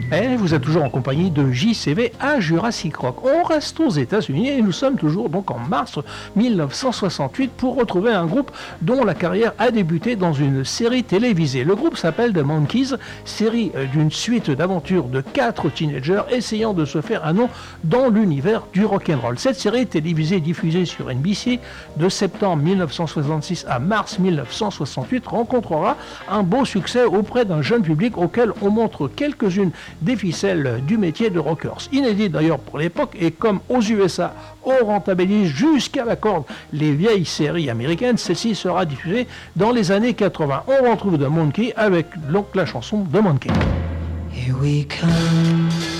Et vous êtes toujours en compagnie de JCV à Jurassic Rock. On reste aux États-Unis et nous sommes toujours donc en mars 1968 pour retrouver un groupe dont la carrière a débuté dans une série télévisée. Le groupe s'appelle The Monkees, série d'une suite d'aventures de 4 teenagers essayant de se faire un nom dans l'univers du rock'n'roll. Cette série télévisée diffusée sur NBC de septembre 1966 à mars 1968 rencontrera un beau succès auprès d'un jeune public auquel on montre quelques-unes des ficelles du métier de rockers. Inédit d'ailleurs pour l'époque, et comme aux USA, on rentabilise jusqu'à la corde les vieilles séries américaines, celle-ci sera diffusée dans les années 80. On retrouve The Monkey avec donc la chanson The Monkey. Here we come.